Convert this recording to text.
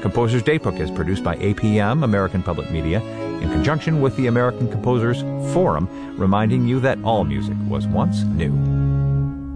Composer's Datebook is produced by APM, American Public Media, in conjunction with the American Composers Forum, reminding you that all music was once new.